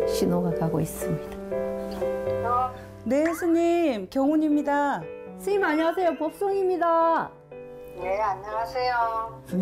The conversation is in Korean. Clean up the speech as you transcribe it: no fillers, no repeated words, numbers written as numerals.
신호가 가고 있습니다. 네, 스님. 경훈입니다. 스님 안녕하세요. 법성입니다. 네, 안녕하세요.